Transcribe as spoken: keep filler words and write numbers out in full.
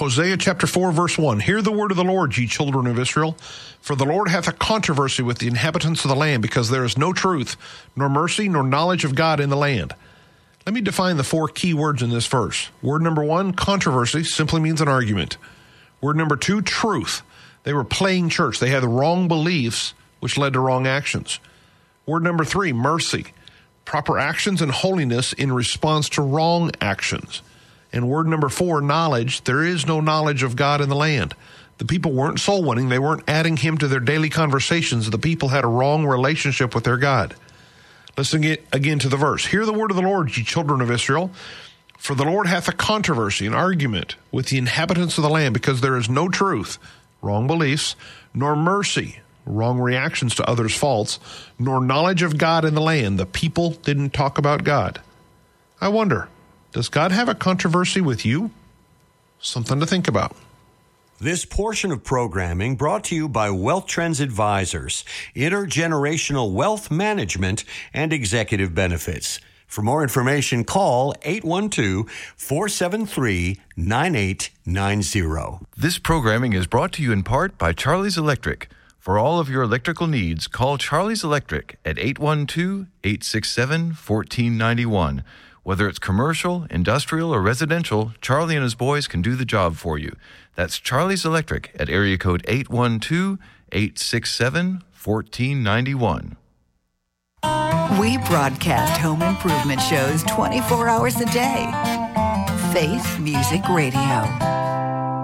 Hosea chapter four, verse one. Hear the word of the Lord, ye children of Israel. For the Lord hath a controversy with the inhabitants of the land, because there is no truth, nor mercy, nor knowledge of God in the land. Let me define the four key words in this verse. Word number one, controversy, simply means an argument. Word number two, truth. They were playing church. They had the wrong beliefs, which led to wrong actions. Word number three, mercy. Proper actions and holiness in response to wrong actions. And word number four, knowledge. There is no knowledge of God in the land. The people weren't soul winning. They weren't adding him to their daily conversations. The people had a wrong relationship with their God. Listen again to the verse. Hear the word of the Lord, ye children of Israel. For the Lord hath a controversy, an argument with the inhabitants of the land, because there is no truth, wrong beliefs, nor mercy, wrong reactions to others' faults, nor knowledge of God in the land. The people didn't talk about God. I wonder, does God have a controversy with you? Something to think about. This portion of programming brought to you by Wealth Trends Advisors, intergenerational wealth management and executive benefits. For more information, call eight one two, four seven three, nine eight nine zero. This programming is brought to you in part by Charlie's Electric. For all of your electrical needs, call Charlie's Electric at eight one two, eight six seven, one four nine one. Whether it's commercial, industrial, or residential, Charlie and his boys can do the job for you. That's Charlie's Electric at area code eight one two, eight six seven, one four nine one. We broadcast home improvement shows twenty-four hours a day. Faith Music Radio.